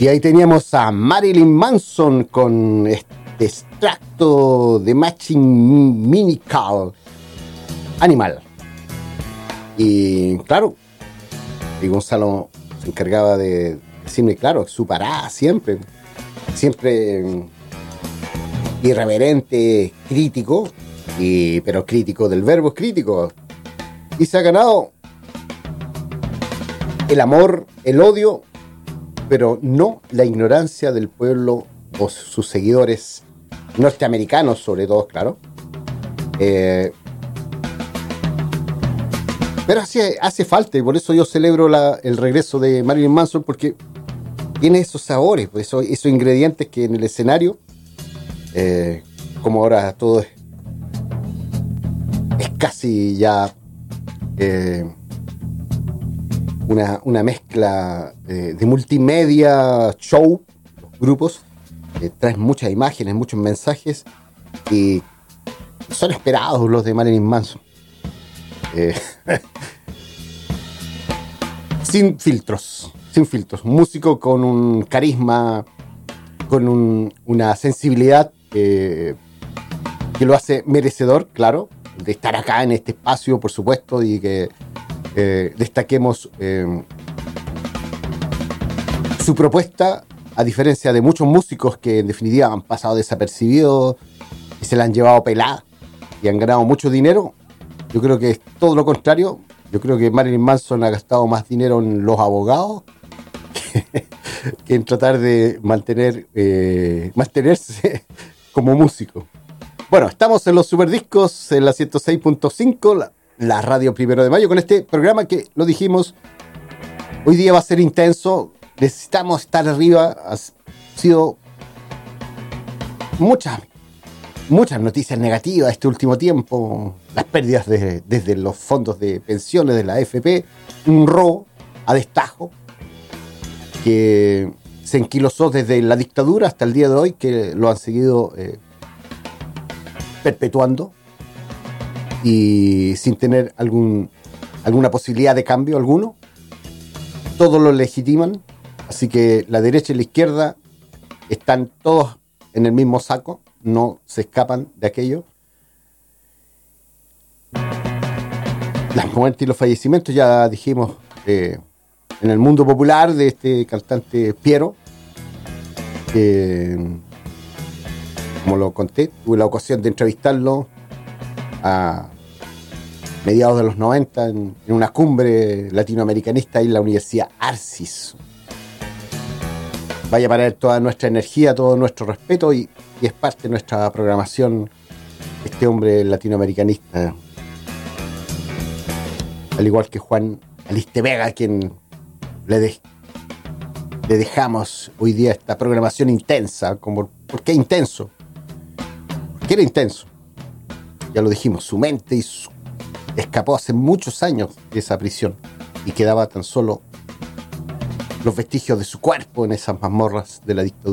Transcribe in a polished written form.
Y ahí teníamos a Marilyn Manson con este extracto de Matching Minical Animal. Y claro, y Gonzalo se encargaba de decirme, claro, su parada siempre irreverente, crítico, pero crítico del verbo crítico. Y se ha ganado el amor, el odio, pero no la ignorancia del pueblo o sus seguidores norteamericanos, sobre todo, claro. Pero hace falta, y por eso yo celebro el regreso de Marilyn Manson, porque tiene esos sabores, esos ingredientes que en el escenario, como ahora todo es casi ya una mezcla de multimedia, show, los grupos traen muchas imágenes, muchos mensajes, y son esperados los de Marilyn Manson. Sin filtros, músico con un carisma, con una sensibilidad que lo hace merecedor, claro, de estar acá en este espacio, por supuesto, y que destaquemos su propuesta, a diferencia de muchos músicos que en definitiva han pasado desapercibidos y se la han llevado pelada y han ganado mucho dinero. Yo creo que es todo lo contrario. Yo creo que Marilyn Manson ha gastado más dinero en los abogados que en tratar de mantenerse como músico. Bueno, estamos en los Superdiscos, en la 106.5, la radio 1 de mayo, con este programa que, lo dijimos, hoy día va a ser intenso. Necesitamos estar arriba. Ha sido muchas noticias negativas este último tiempo. Las pérdidas desde los fondos de pensiones de la AFP, un robo a destajo que se enquilosó desde la dictadura hasta el día de hoy, que lo han seguido perpetuando y sin tener alguna posibilidad de cambio alguno. Todos lo legitiman, así que la derecha y la izquierda están todos en el mismo saco, no se escapan de aquello. Las muertes y los fallecimientos, ya dijimos, en el mundo popular, de este cantante Piero, como lo conté, tuve la ocasión de entrevistarlo a mediados de los 90 en una cumbre latinoamericanista en la Universidad Arcis. Vaya para él toda nuestra energía, todo nuestro respeto, y es parte de nuestra programación este hombre latinoamericanista, al igual que Juan Aliste Vega, a quien le dejamos hoy día esta programación intensa. ¿Por qué intenso? Porque era intenso, ya lo dijimos, su mente escapó hace muchos años de esa prisión y quedaba tan solo los vestigios de su cuerpo en esas mazmorras de la dictadura.